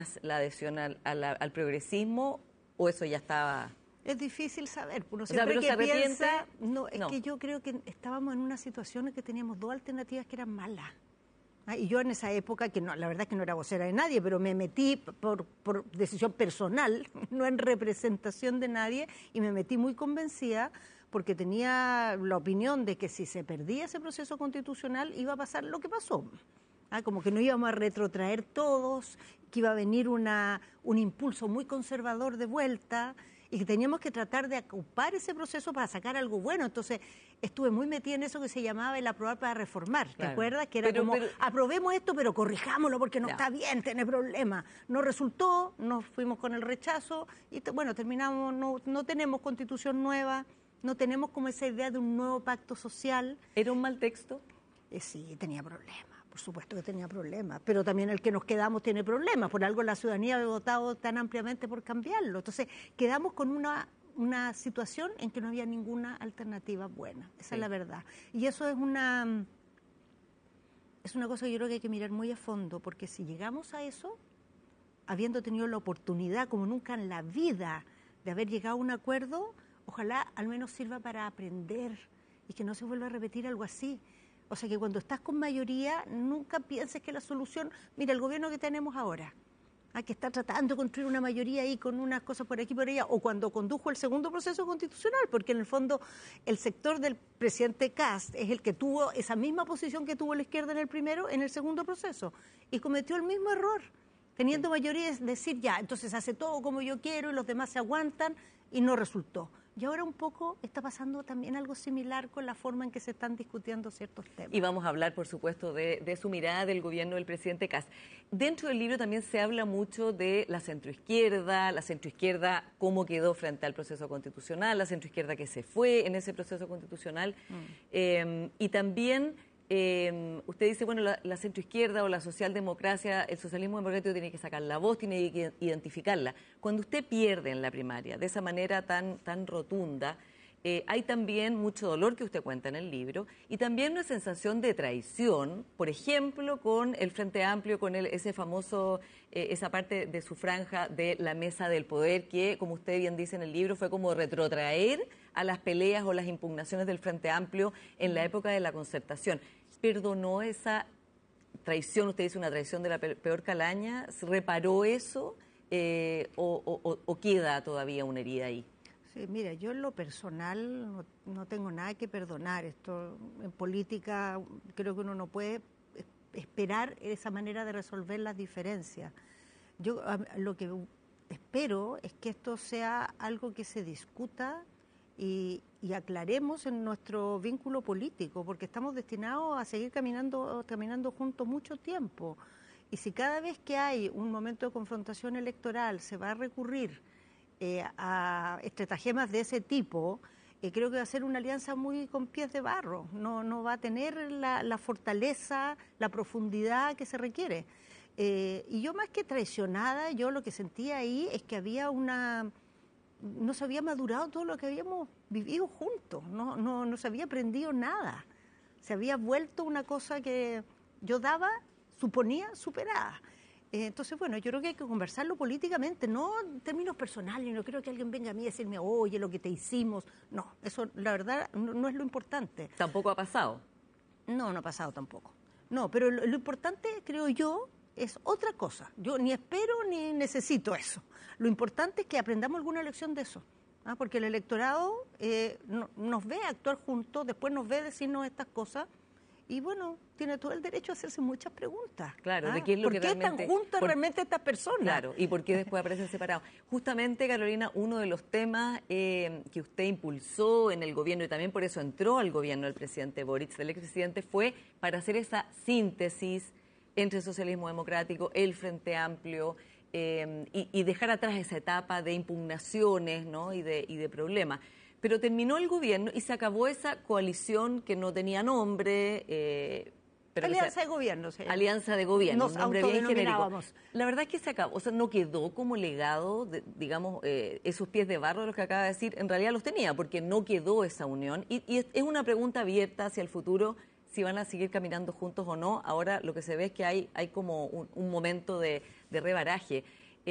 la adhesión al progresismo o eso ya estaba? Es difícil saber, uno O sea, siempre pero que se arrepiente. piensa, no, es No. que yo creo que estábamos en una situación en que teníamos dos alternativas que eran malas. Y yo en esa época, que no, la verdad es que no era vocera de nadie, pero me metí por decisión personal, no en representación de nadie, y me metí muy convencida porque tenía la opinión de que si se perdía ese proceso constitucional iba a pasar lo que pasó. Como que no íbamos a retrotraer todos, que iba a venir un impulso muy conservador de vuelta y que teníamos que tratar de ocupar ese proceso para sacar algo bueno. Entonces estuve muy metida en eso que se llamaba el aprobar para reformar, ¿te acuerdas? Que era como, aprobemos esto, pero corrijámoslo porque no está bien, tiene problemas. No resultó, nos fuimos con el rechazo y bueno, terminamos, no tenemos constitución nueva, no tenemos como esa idea de un nuevo pacto social. ¿Era un mal texto? Sí, tenía problemas. Por supuesto que tenía problemas, pero también el que nos quedamos tiene problemas, por algo la ciudadanía había votado tan ampliamente por cambiarlo. Entonces, quedamos con una situación en que no había ninguna alternativa buena, esa es la verdad. Y eso es una cosa que yo creo que hay que mirar muy a fondo, porque si llegamos a eso, habiendo tenido la oportunidad, como nunca en la vida, de haber llegado a un acuerdo, ojalá al menos sirva para aprender y que no se vuelva a repetir algo así. O sea, que cuando estás con mayoría, nunca pienses que la solución... Mira, el gobierno que tenemos ahora, que está tratando de construir una mayoría ahí con unas cosas por aquí y por allá, o cuando condujo el segundo proceso constitucional, porque en el fondo el sector del presidente Kast es el que tuvo esa misma posición que tuvo la izquierda en el primero, en el segundo proceso, y cometió el mismo error, teniendo mayoría, es decir, ya, entonces hace todo como yo quiero y los demás se aguantan, y no resultó. Y ahora un poco está pasando también algo similar con la forma en que se están discutiendo ciertos temas. Y vamos a hablar, por supuesto, de su mirada del gobierno del presidente Kast. Dentro del libro también se habla mucho de la centroizquierda cómo quedó frente al proceso constitucional, la centroizquierda que se fue en ese proceso constitucional. Y también usted dice, bueno, la centroizquierda o la socialdemocracia, el socialismo democrático tiene que sacar la voz, tiene que identificarla. Cuando usted pierde en la primaria de esa manera tan rotunda, hay también mucho dolor que usted cuenta en el libro y también una sensación de traición, por ejemplo, con el Frente Amplio, con ese famoso, esa parte de su franja de la mesa del poder que, como usted bien dice en el libro, fue como retrotraer a las peleas o las impugnaciones del Frente Amplio en la época de la concertación. ¿Perdonó esa traición? Usted dice una traición de la peor calaña. ¿Reparó eso o queda todavía una herida ahí? Sí, mira, yo en lo personal no tengo nada que perdonar. Esto en política creo que uno no puede esperar esa manera de resolver las diferencias. Yo lo que espero es que esto sea algo que se discuta y aclaremos en nuestro vínculo político, porque estamos destinados a seguir caminando juntos mucho tiempo. Y si cada vez que hay un momento de confrontación electoral se va a recurrir a estratagemas de ese tipo, creo que va a ser una alianza muy con pies de barro, no va a tener la fortaleza, la profundidad que se requiere. Y yo más que traicionada, yo lo que sentía ahí es que había no se había madurado todo lo que habíamos vivido juntos, no se había aprendido nada, se había vuelto una cosa que yo suponía superada. Entonces, bueno, yo creo que hay que conversarlo políticamente, no en términos personales, no creo que alguien venga a mí a decirme, oye, lo que te hicimos. No, eso la verdad no es lo importante. ¿Tampoco ha pasado? No ha pasado tampoco. No, pero lo importante, creo yo, es otra cosa. Yo ni espero ni necesito eso. Lo importante es que aprendamos alguna lección de eso, porque el electorado nos ve actuar juntos, después nos ve decirnos estas cosas. Y bueno, tiene todo el derecho a hacerse muchas preguntas. Claro, de qué es lo que realmente... ¿Por qué están juntas realmente estas personas? Claro, y por qué después aparecen separados. Justamente, Carolina, uno de los temas que usted impulsó en el gobierno y también por eso entró al gobierno del presidente Boric, del expresidente, fue para hacer esa síntesis entre el socialismo democrático, el Frente Amplio, y dejar atrás esa etapa de impugnaciones, ¿no? y de problemas. Pero terminó el gobierno y se acabó esa coalición que no tenía nombre. Alianza de Gobierno. Alianza de Gobierno, Nos un nombre bien genérico. autodenominábamos. La verdad es que se acabó, o sea, no quedó como legado, digamos, esos pies de barro de los que acaba de decir, en realidad los tenía, porque no quedó esa unión. Y es una pregunta abierta hacia el futuro, si van a seguir caminando juntos o no. Ahora lo que se ve es que hay como un momento de rebaraje.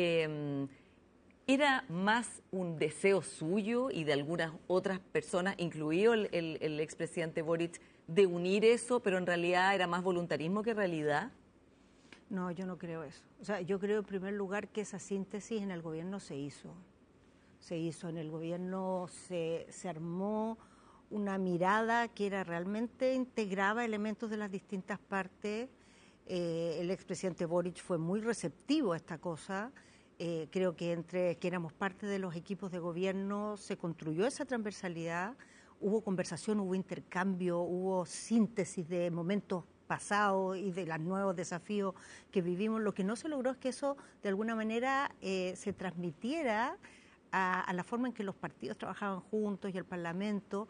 ¿Era más un deseo suyo y de algunas otras personas, incluido el expresidente Boric, de unir eso, pero en realidad era más voluntarismo que realidad? No, yo no creo eso. O sea, yo creo en primer lugar que esa síntesis en el gobierno se hizo. Se hizo en el gobierno, se armó una mirada que era realmente integraba elementos de las distintas partes. El expresidente Boric fue muy receptivo a esta cosa. Creo que entre que éramos parte de los equipos de gobierno se construyó esa transversalidad, hubo conversación, hubo intercambio, hubo síntesis de momentos pasados y de los nuevos desafíos que vivimos. Lo que no se logró es que eso de alguna manera se transmitiera a la forma en que los partidos trabajaban juntos y el Parlamento.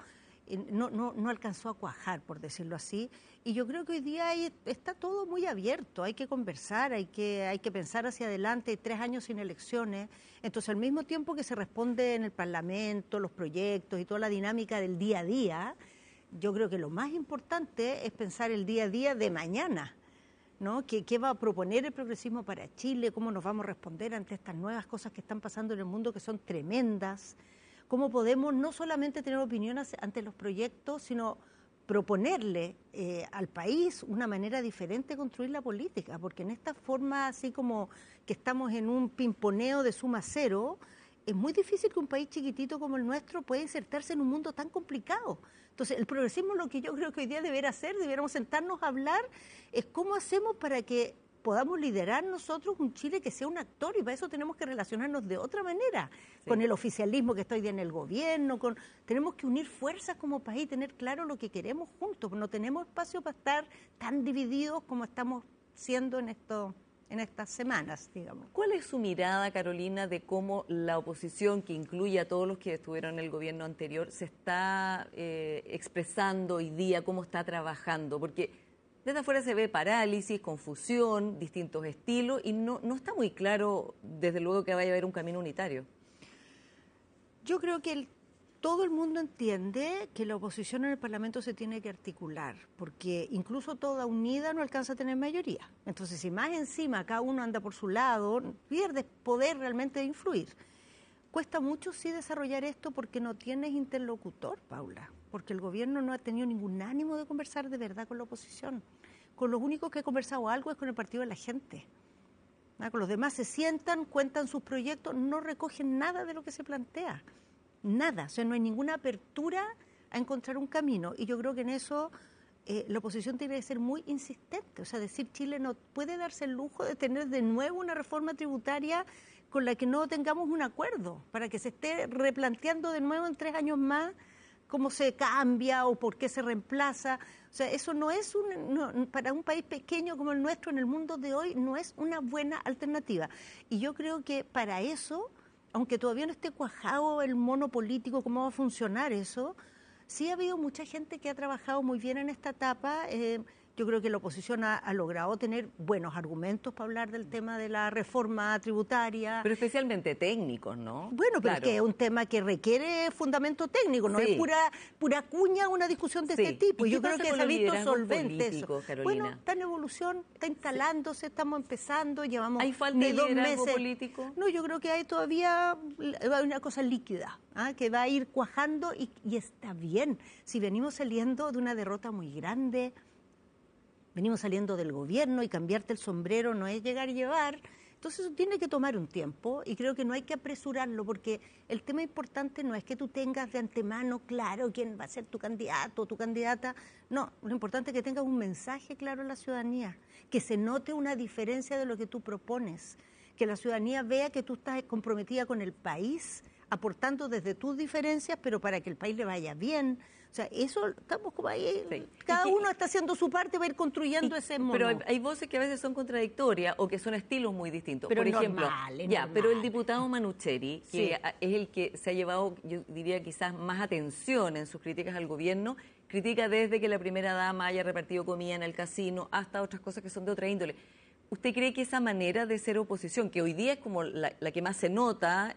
No alcanzó a cuajar, por decirlo así, y yo creo que hoy día está todo muy abierto, hay que conversar, hay que pensar hacia adelante, hay 3 años sin elecciones, entonces al mismo tiempo que se responde en el Parlamento, los proyectos y toda la dinámica del día a día, yo creo que lo más importante es pensar el día a día de mañana, ¿no? ¿Qué va a proponer el progresismo para Chile? ¿Cómo nos vamos a responder ante estas nuevas cosas que están pasando en el mundo que son tremendas? ¿Cómo podemos no solamente tener opiniones ante los proyectos, sino proponerle al país una manera diferente de construir la política? Porque en esta forma, así como que estamos en un pimponeo de suma cero, es muy difícil que un país chiquitito como el nuestro pueda insertarse en un mundo tan complicado. Entonces, el progresismo, lo que yo creo que hoy día debiéramos sentarnos a hablar, es cómo hacemos para que podamos liderar nosotros un Chile que sea un actor, y para eso tenemos que relacionarnos de otra manera, sí, con el oficialismo que está hoy día en el gobierno, tenemos que unir fuerzas como país, tener claro lo que queremos juntos, no tenemos espacio para estar tan divididos como estamos siendo en estas semanas, digamos. ¿Cuál es su mirada, Carolina, de cómo la oposición, que incluye a todos los que estuvieron en el gobierno anterior, se está expresando hoy día, cómo está trabajando? Porque desde afuera se ve parálisis, confusión, distintos estilos, y no está muy claro, desde luego, que vaya a haber un camino unitario. Yo creo que todo el mundo entiende que la oposición en el Parlamento se tiene que articular, porque incluso toda unida no alcanza a tener mayoría. Entonces, si más encima cada uno anda por su lado, pierdes poder realmente de influir. Cuesta mucho, sí, desarrollar esto porque no tienes interlocutor, Paula, porque el gobierno no ha tenido ningún ánimo de conversar de verdad con la oposición. Con los únicos que he conversado algo es con el Partido de la Gente. Con los demás se sientan, cuentan sus proyectos, no recogen nada de lo que se plantea. Nada, o sea, no hay ninguna apertura a encontrar un camino. Y yo creo que en eso la oposición tiene que ser muy insistente. O sea, decir Chile no puede darse el lujo de tener de nuevo una reforma tributaria con la que no tengamos un acuerdo, para que se esté replanteando de nuevo en 3 años más cómo se cambia o por qué se reemplaza. O sea, eso no es para un país pequeño como el nuestro en el mundo de hoy, no es una buena alternativa. Y yo creo que para eso, aunque todavía no esté cuajado el mono político, cómo va a funcionar eso, sí ha habido mucha gente que ha trabajado muy bien en esta etapa. Yo creo que la oposición ha logrado tener buenos argumentos para hablar del tema de la reforma tributaria. Pero especialmente técnicos, ¿no? Bueno, pero claro, es que es un tema que requiere fundamento técnico, no sí, es pura cuña una discusión de este tipo. ¿Y yo creo que se ha visto solvente político, eso. Carolina? Bueno, está en evolución, está instalándose, estamos empezando, llevamos ¿Hay falta de liderazgo político? No, yo creo que hay todavía una cosa líquida, que va a ir cuajando y está bien. Si venimos saliendo de una derrota muy grande, venimos saliendo del gobierno y cambiarte el sombrero no es llegar y llevar, entonces eso tiene que tomar un tiempo y creo que no hay que apresurarlo porque el tema importante no es que tú tengas de antemano claro quién va a ser tu candidato o tu candidata, no, lo importante es que tengas un mensaje claro a la ciudadanía, que se note una diferencia de lo que tú propones, que la ciudadanía vea que tú estás comprometida con el país, aportando desde tus diferencias, pero para que el país le vaya bien. O sea, eso estamos como ahí, sí, cada uno está haciendo su parte para ir construyendo ese mono. Pero hay voces que a veces son contradictorias o que son estilos muy distintos. Pero por ejemplo, normal. Pero el diputado Manucheri, que es el que se ha llevado, yo diría, quizás más atención en sus críticas al gobierno, critica desde que la primera dama haya repartido comida en el casino hasta otras cosas que son de otra índole. ¿Usted cree que esa manera de ser oposición, que hoy día es como la que más se nota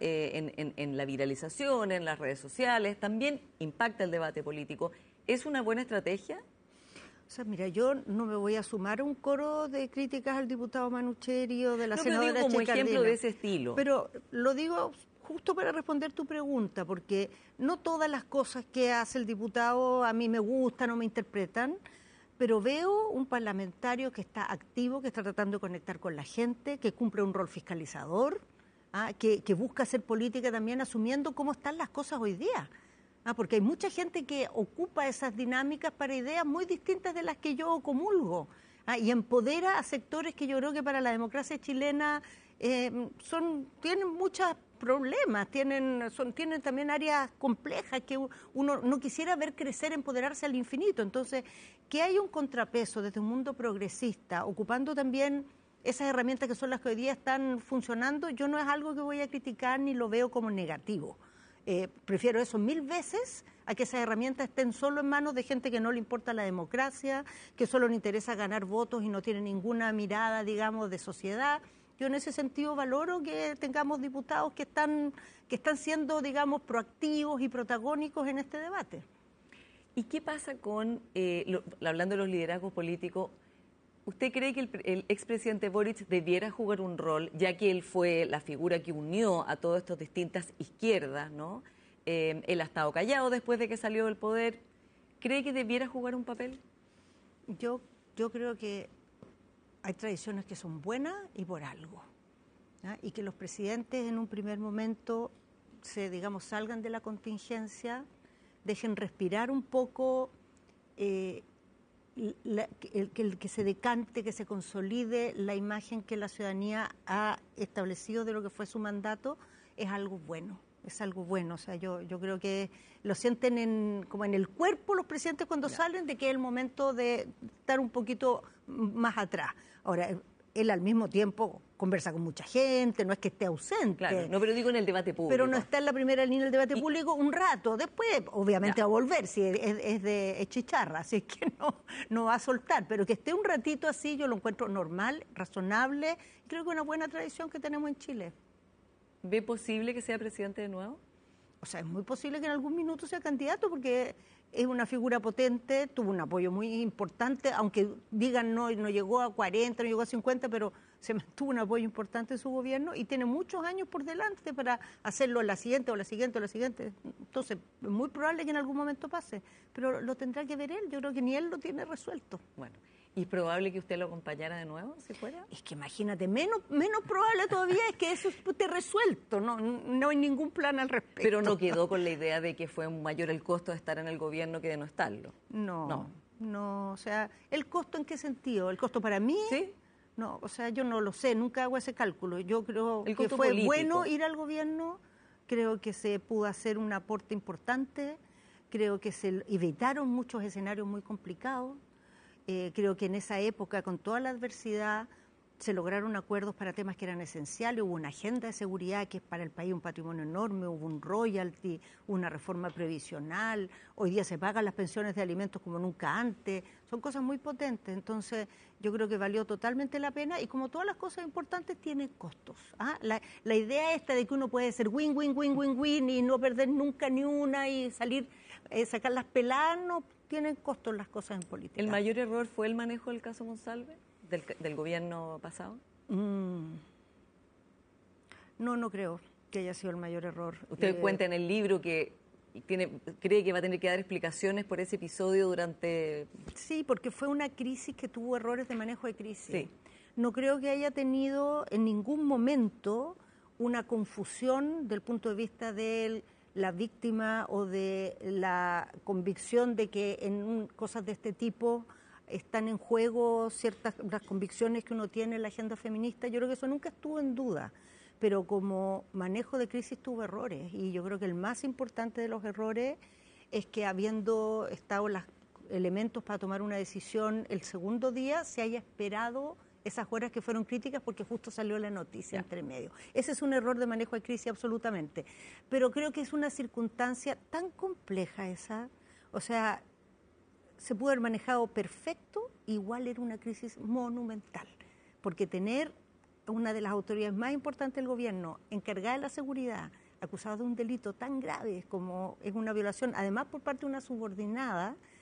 en la viralización, en las redes sociales, también impacta el debate político, es una buena estrategia? O O sea, mira, yo no me voy a sumar a un coro de críticas al diputado Manucheri o de la No, senadora pero digo como Chicardina. ejemplo de ese estilo. Pero lo digo justo para responder tu pregunta, porque no todas las cosas que hace el diputado a mí me gustan o me interpretan, pero veo un parlamentario que está activo, que está tratando de conectar con la gente, que cumple un rol fiscalizador, que busca hacer política también asumiendo cómo están las cosas hoy día. Porque hay mucha gente que ocupa esas dinámicas para ideas muy distintas de las que yo comulgo, y empodera a sectores que yo creo que para la democracia chilena tienen muchos problemas, tienen también áreas complejas que uno no quisiera ver crecer, empoderarse al infinito. Entonces, que hay un contrapeso desde un mundo progresista, ocupando también esas herramientas que son las que hoy día están funcionando, yo no es algo que voy a criticar ni lo veo como negativo. Prefiero eso 1000 veces a que esas herramientas estén solo en manos de gente que no le importa la democracia, que solo le interesa ganar votos y no tiene ninguna mirada, digamos, de sociedad. Yo en ese sentido valoro que tengamos diputados que están siendo, digamos, proactivos y protagónicos en este debate. ¿Y qué pasa con, hablando de los liderazgos políticos, usted cree que el expresidente Boric debiera jugar un rol, ya que él fue la figura que unió a todas estas distintas izquierdas, ¿no? Él ha estado callado después de que salió del poder. ¿Cree que debiera jugar un papel? Yo creo que hay tradiciones que son buenas y por algo, y que los presidentes en un primer momento salgan de la contingencia, dejen respirar un poco, que se decante, que se consolide la imagen que la ciudadanía ha establecido de lo que fue su mandato, es algo bueno. Es algo bueno, o sea, yo creo que lo sienten como en el cuerpo los presidentes cuando salen, de que es el momento de estar un poquito más atrás. Ahora, él al mismo tiempo conversa con mucha gente, no es que esté ausente. Claro, no, pero digo en el debate público. Pero no está en la primera línea del debate público un rato, después obviamente va a volver, si es chicharra, así es que no va a soltar, pero que esté un ratito así yo lo encuentro normal, razonable, creo que es una buena tradición que tenemos en Chile. ¿Ve posible que sea presidente de nuevo? O sea, es muy posible que en algún minuto sea candidato porque es una figura potente, tuvo un apoyo muy importante, aunque digan no llegó a 40, no llegó a 50, pero tuvo un apoyo importante en su gobierno y tiene muchos años por delante para hacerlo la siguiente o la siguiente o la siguiente. Entonces, es muy probable que en algún momento pase, pero lo tendrá que ver él, yo creo que ni él lo tiene resuelto. Bueno. ¿Y es probable que usted lo acompañara de nuevo, si fuera? Es que imagínate, menos probable todavía es que eso esté resuelto, no hay ningún plan al respecto. Pero no quedó con la idea de que fue mayor el costo de estar en el gobierno que de no estarlo. No, o sea, ¿el costo en qué sentido? ¿El costo para mí? Sí. No, o sea, yo no lo sé, nunca hago ese cálculo. Yo creo que fue político. Bueno ir al gobierno, creo que se pudo hacer un aporte importante, creo que se evitaron muchos escenarios muy complicados. Creo que en esa época, con toda la adversidad, se lograron acuerdos para temas que eran esenciales, hubo una agenda de seguridad que es para el país un patrimonio enorme, hubo un royalty, una reforma previsional, hoy día se pagan las pensiones de alimentos como nunca antes, son cosas muy potentes, entonces yo creo que valió totalmente la pena y como todas las cosas importantes tienen costos. La idea esta de que uno puede ser win y no perder nunca ni una y salir, sacar las peladas, no tienen costos las cosas en política. ¿El mayor error fue el manejo del caso Monsalve, del gobierno pasado? No creo que haya sido el mayor error. Usted cuenta en el libro que cree que va a tener que dar explicaciones por ese episodio durante... Sí, porque fue una crisis que tuvo errores de manejo de crisis. Sí. No creo que haya tenido en ningún momento una confusión del punto de vista de la víctima o de la convicción de que en cosas de este tipo están en juego las convicciones que uno tiene en la agenda feminista. Yo creo que eso nunca estuvo en duda, pero como manejo de crisis tuvo errores y yo creo que el más importante de los errores es que habiendo estado los elementos para tomar una decisión el segundo día se haya esperado esas horas que fueron críticas porque justo salió la noticia entre medio. Ese es un error de manejo de crisis absolutamente, pero creo que es una circunstancia tan compleja esa, o sea, se pudo haber manejado perfecto, igual era una crisis monumental, porque tener una de las autoridades más importantes del gobierno encargada de la seguridad, acusada de un delito tan grave como es una violación, además por parte de una subordinada,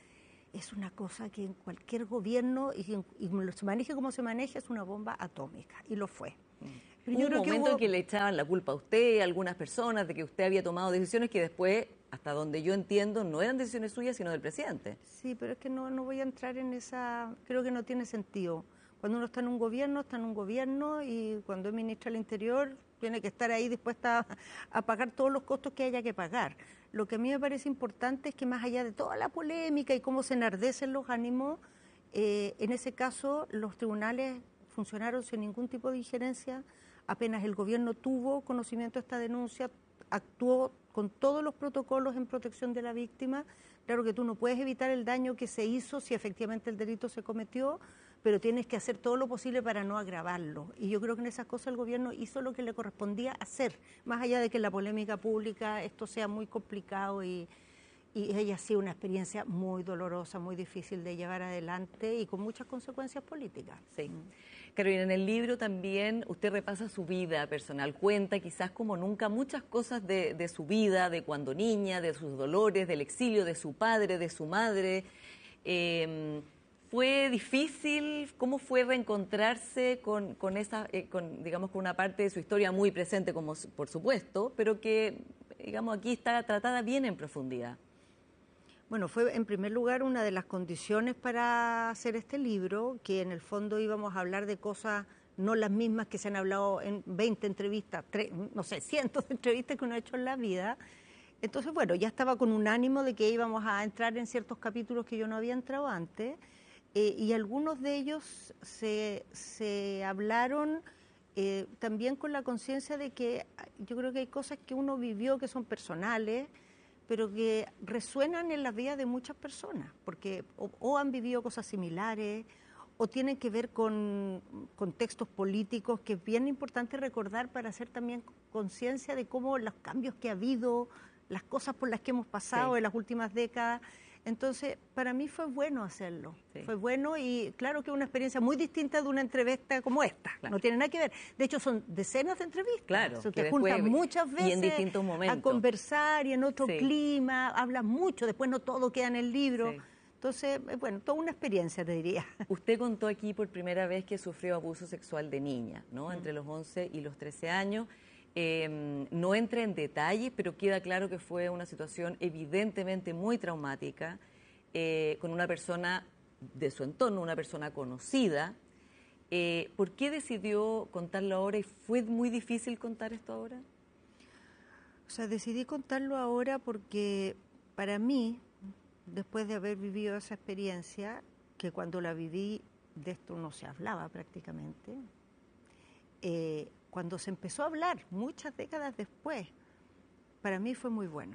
es una cosa que en cualquier gobierno, y se maneje como se maneje, es una bomba atómica, y lo fue. Pero hubo un momento en que le echaban la culpa a usted, a algunas personas, de que usted había tomado decisiones que después, hasta donde yo entiendo, no eran decisiones suyas, sino del presidente. Sí, pero es que no voy a entrar en esa, creo que no tiene sentido. Cuando uno está en un gobierno, y cuando es ministra del Interior tiene que estar ahí dispuesta a pagar todos los costos que haya que pagar. Lo que a mí me parece importante es que más allá de toda la polémica y cómo se enardecen los ánimos, en ese caso los tribunales funcionaron sin ningún tipo de injerencia. Apenas el gobierno tuvo conocimiento de esta denuncia, actuó con todos los protocolos en protección de la víctima. Claro que tú no puedes evitar el daño que se hizo si efectivamente el delito se cometió, pero tienes que hacer todo lo posible para no agravarlo. Y yo creo que en esas cosas el gobierno hizo lo que le correspondía hacer, más allá de que en la polémica pública esto sea muy complicado y ella ha sido una experiencia muy dolorosa, muy difícil de llevar adelante y con muchas consecuencias políticas. Sí. Carolina, en el libro también usted repasa su vida personal, cuenta quizás como nunca muchas cosas de su vida, de cuando niña, de sus dolores, del exilio, de su padre, de su madre. ¿Fue difícil? ¿Cómo fue reencontrarse con esa, digamos, con una parte de su historia muy presente, como por supuesto, pero que, digamos, aquí está tratada bien en profundidad? Bueno, fue en primer lugar una de las condiciones para hacer este libro, que en el fondo íbamos a hablar de cosas no las mismas que se han hablado en 20 entrevistas, no sé, cientos de entrevistas que uno ha hecho en la vida. Entonces, bueno, ya estaba con un ánimo de que íbamos a entrar en ciertos capítulos que yo no había entrado antes, y algunos de ellos se hablaron también con la conciencia de que yo creo que hay cosas que uno vivió que son personales, pero que resuenan en la vida de muchas personas, porque o han vivido cosas similares, o tienen que ver con contextos políticos que es bien importante recordar para hacer también conciencia de cómo los cambios que ha habido, las cosas por las que hemos pasado en las últimas décadas. Entonces, para mí fue bueno hacerlo, fue bueno, y claro que es una experiencia muy distinta de una entrevista como esta, no tiene nada que ver. De hecho, son decenas de entrevistas, te juntan muchas veces y en distintos momentos a conversar y en otro clima, hablas mucho, después no todo queda en el libro. Entonces, bueno, toda una experiencia, te diría. Usted contó aquí por primera vez que sufrió abuso sexual de niña, ¿no? Entre los 11 y los 13 años. No entra en detalle, pero queda claro que fue una situación evidentemente muy traumática, con una persona de su entorno, una persona conocida. ¿Por qué decidió contarlo ahora y fue muy difícil contar esto ahora? O sea, decidí contarlo ahora porque para mí, después de haber vivido esa experiencia, que cuando la viví de esto no se hablaba prácticamente, cuando se empezó a hablar muchas décadas después, para mí fue muy bueno.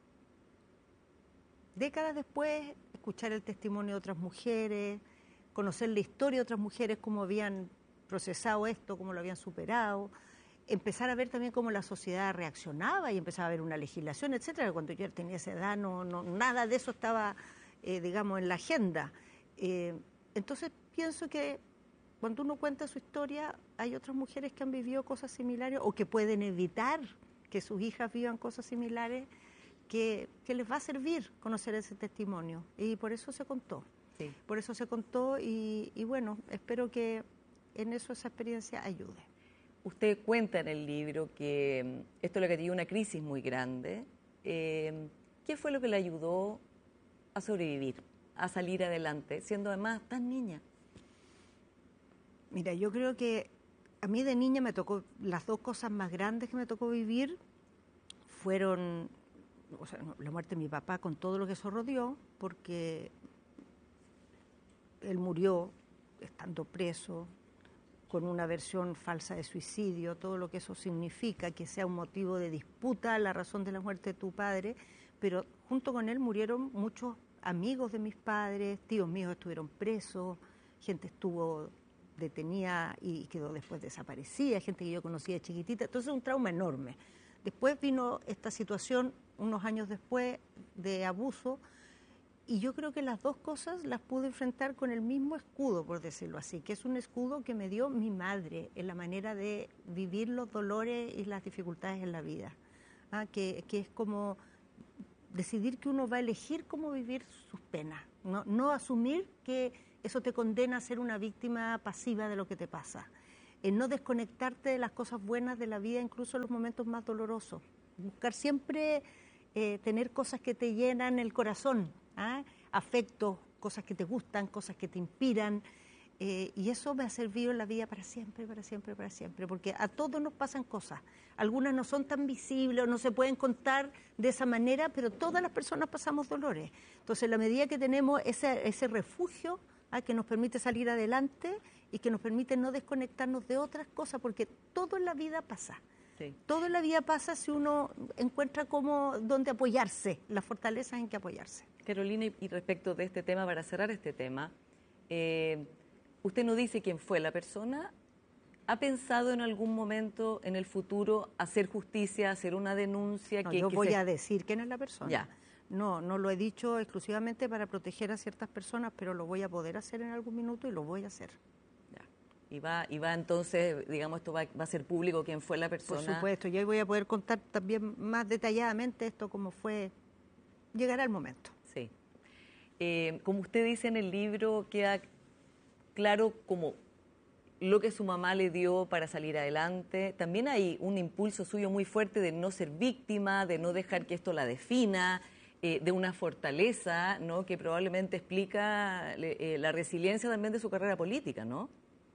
Décadas después, escuchar el testimonio de otras mujeres, conocer la historia de otras mujeres, cómo habían procesado esto, cómo lo habían superado, empezar a ver también cómo la sociedad reaccionaba y empezaba a haber una legislación, etcétera. Cuando yo tenía esa edad, nada de eso estaba, digamos, en la agenda. Entonces pienso que cuando uno cuenta su historia, hay otras mujeres que han vivido cosas similares o que pueden evitar que sus hijas vivan cosas similares, que les va a servir conocer ese testimonio. Y por eso se contó. Sí. Por eso se contó y bueno, espero que en eso esa experiencia ayude. Usted cuenta en el libro que esto le dio una crisis muy grande. ¿Qué fue lo que le ayudó a sobrevivir, a salir adelante, siendo además tan niña? Mira, yo creo que a mí de niña me tocó, las dos cosas más grandes que me tocó vivir fueron, o sea, la muerte de mi papá con todo lo que eso rodeó, porque él murió estando preso, con una versión falsa de suicidio, todo lo que eso significa, que sea un motivo de disputa la razón de la muerte de tu padre, pero junto con él murieron muchos amigos de mis padres, tíos míos estuvieron presos, gente estuvo detenida y quedó después desaparecida, gente que yo conocía de chiquitita, entonces un trauma enorme. Después vino esta situación, unos años después, de abuso, y yo creo que las dos cosas las pude enfrentar con el mismo escudo, por decirlo así, que es un escudo que me dio mi madre en la manera de vivir los dolores y las dificultades en la vida, que es como decidir que uno va a elegir cómo vivir sus penas, no asumir que eso te condena a ser una víctima pasiva de lo que te pasa, no desconectarte de las cosas buenas de la vida, incluso en los momentos más dolorosos, buscar siempre tener cosas que te llenan el corazón, afectos, cosas que te gustan, cosas que te inspiran, y eso me ha servido en la vida para siempre, para siempre, para siempre, porque a todos nos pasan cosas, algunas no son tan visibles o no se pueden contar de esa manera, pero todas las personas pasamos dolores. Entonces, en la medida que tenemos ese refugio que nos permite salir adelante y que nos permite no desconectarnos de otras cosas, porque todo en la vida pasa. Sí. Todo en la vida pasa si uno encuentra dónde apoyarse, las fortalezas en que apoyarse. Carolina, y respecto de este tema, para cerrar este tema, usted no dice quién fue la persona. ¿Ha pensado en algún momento en el futuro hacer justicia, hacer una denuncia? No, yo voy a decir quién es la persona. Ya. No lo he dicho exclusivamente para proteger a ciertas personas, pero lo voy a poder hacer en algún minuto y lo voy a hacer. Ya. Y va entonces, digamos, esto va a ser público quién fue la persona. Por supuesto, yo voy a poder contar también más detalladamente esto, cómo fue, llegará el momento. Sí. Como usted dice en el libro, queda claro como lo que su mamá le dio para salir adelante. También hay un impulso suyo muy fuerte de no ser víctima, de no dejar que esto la defina, de una fortaleza, ¿no?, que probablemente explica la resiliencia también de su carrera política, ¿no?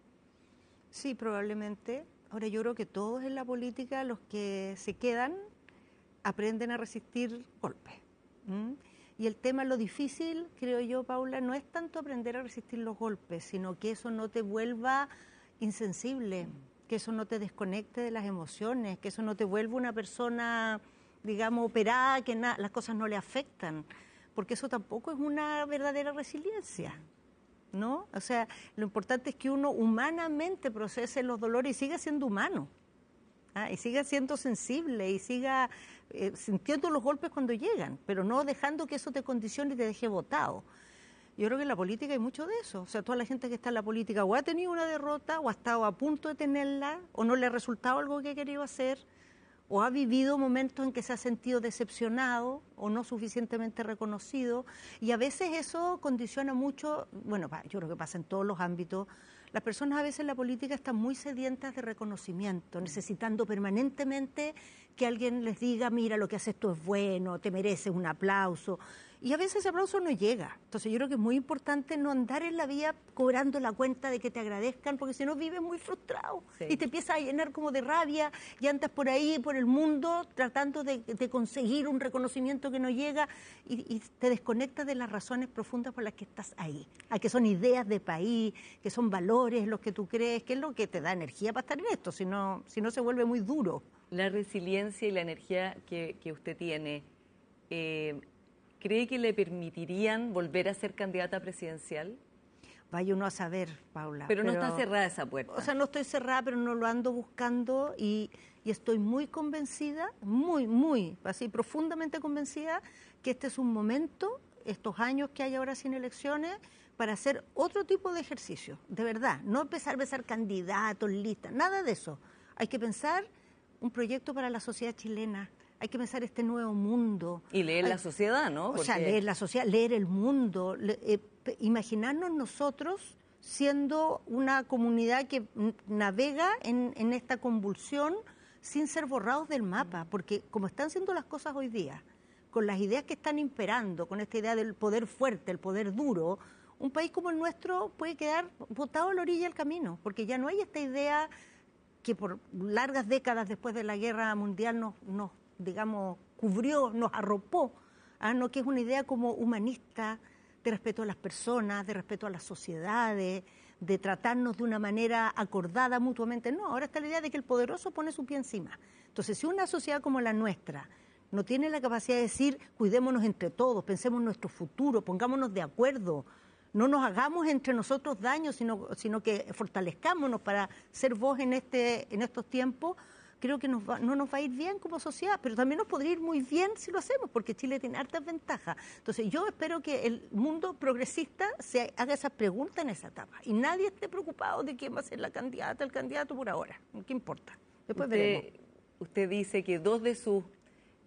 Sí, probablemente. Ahora, yo creo que todos en la política, los que se quedan, aprenden a resistir golpes. Y el tema, lo difícil, creo yo, Paula, no es tanto aprender a resistir los golpes, sino que eso no te vuelva insensible, que eso no te desconecte de las emociones, que eso no te vuelva una persona, digamos, operada, que las cosas no le afectan, porque eso tampoco es una verdadera resiliencia, ¿no? O sea, lo importante es que uno humanamente procese los dolores y siga siendo humano, y siga siendo sensible y siga sintiendo los golpes cuando llegan, pero no dejando que eso te condicione y te deje botado. Yo creo que en la política hay mucho de eso. O sea, toda la gente que está en la política o ha tenido una derrota o ha estado a punto de tenerla o no le ha resultado algo que ha querido hacer o ha vivido momentos en que se ha sentido decepcionado o no suficientemente reconocido, y a veces eso condiciona mucho. Bueno, yo creo que pasa en todos los ámbitos. Las personas a veces en la política están muy sedientas de reconocimiento, necesitando permanentemente que alguien les diga, mira, lo que haces tú es bueno, te mereces un aplauso. Y a veces ese aplauso no llega. Entonces yo creo que es muy importante no andar en la vida cobrando la cuenta de que te agradezcan, porque si no vives muy frustrado. Sí. Y te empiezas a llenar como de rabia y andas por ahí, por el mundo, tratando de conseguir un reconocimiento que no llega y te desconectas de las razones profundas por las que estás ahí. Que son ideas de país, que son valores los que tú crees, que es lo que te da energía para estar en esto, si no se vuelve muy duro. La resiliencia y la energía que usted tiene, ¿cree que le permitirían volver a ser candidata presidencial? Vaya uno a saber, Paula. Pero no está cerrada esa puerta. O sea, no estoy cerrada, pero no lo ando buscando y estoy muy convencida, muy, así profundamente convencida, que este es un momento, estos años que hay ahora sin elecciones, para hacer otro tipo de ejercicio, de verdad. No empezar a pensar candidatos, listas, nada de eso. Hay que pensar un proyecto para la sociedad chilena. Hay que pensar este nuevo mundo. Y leer la sociedad, ¿no? Porque... O sea, leer la sociedad, leer el mundo, imaginarnos nosotros siendo una comunidad que navega en esta convulsión sin ser borrados del mapa, porque como están siendo las cosas hoy día, con las ideas que están imperando, con esta idea del poder fuerte, el poder duro, un país como el nuestro puede quedar botado a la orilla del camino, porque ya no hay esta idea que por largas décadas después de la Guerra Mundial nos digamos, cubrió, nos arropó, no, que es una idea como humanista, de respeto a las personas, de respeto a las sociedades, de tratarnos de una manera acordada mutuamente. No, ahora está la idea de que el poderoso pone su pie encima. Entonces, si una sociedad como la nuestra no tiene la capacidad de decir, cuidémonos entre todos, pensemos en nuestro futuro, pongámonos de acuerdo, no nos hagamos entre nosotros daño, sino que fortalezcámonos para ser voz en estos tiempos, creo que no nos va a ir bien como sociedad, pero también nos podría ir muy bien si lo hacemos, porque Chile tiene hartas ventajas. Entonces yo espero que el mundo progresista se haga esa pregunta en esa etapa y nadie esté preocupado de quién va a ser la candidata, el candidato por ahora. ¿Qué importa? Después veremos. Usted dice que dos de sus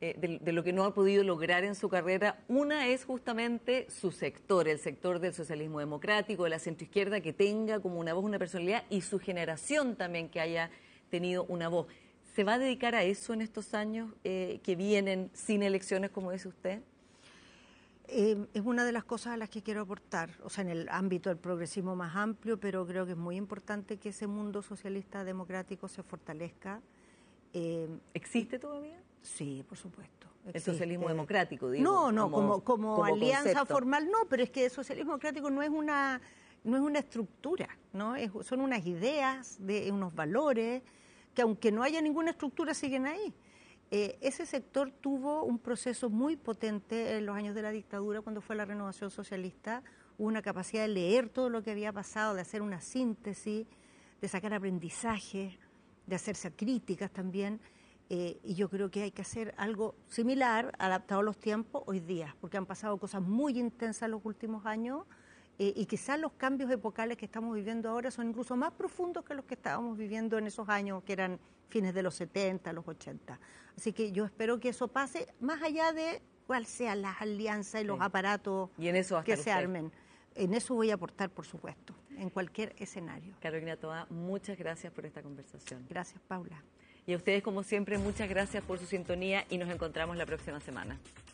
de lo que no ha podido lograr en su carrera. Una es justamente su sector, el sector del socialismo democrático, de la centroizquierda, que tenga como una voz, una personalidad, y su generación también que haya tenido una voz. ¿Se va a dedicar a eso en estos años que vienen sin elecciones, como dice usted? Es una de las cosas a las que quiero aportar, o sea, en el ámbito del progresismo más amplio, pero creo que es muy importante que ese mundo socialista democrático se fortalezca. ¿Existe todavía? Sí, por supuesto. El socialismo democrático, digo. No, como alianza concepto formal, no, pero es que el socialismo democrático no es una estructura, ¿no? Son unas ideas, unos valores, que aunque no haya ninguna estructura, siguen ahí. Ese sector tuvo un proceso muy potente en los años de la dictadura, cuando fue la renovación socialista. Hubo una capacidad de leer todo lo que había pasado, de hacer una síntesis, de sacar aprendizajes, de hacerse críticas también. Y yo creo que hay que hacer algo similar, adaptado a los tiempos hoy día, porque han pasado cosas muy intensas en los últimos años y quizás los cambios epocales que estamos viviendo ahora son incluso más profundos que los que estábamos viviendo en esos años, que eran fines de los 70, los 80. Así que yo espero que eso pase, más allá de cuáles sean las alianzas y los aparatos y en eso que se armen. En eso voy a aportar, por supuesto, en cualquier escenario. Carolina Toá, muchas gracias por esta conversación. Gracias, Paula. Y a ustedes, como siempre, muchas gracias por su sintonía y nos encontramos la próxima semana.